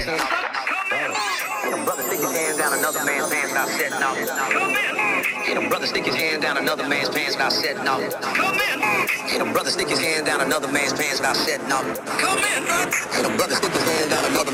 Brother, stick his hand down another man's pants without setting off. Brother, stick his hand down another man's pants without setting off. Brother, stick his hand down another man's pants without setting off. Brother, stick his hand down another